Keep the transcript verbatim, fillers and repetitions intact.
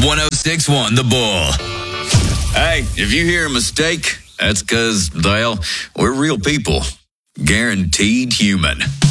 one oh six point one The Bull. Hey, if you hear a mistake, that's because, well, we're real people. Guaranteed human.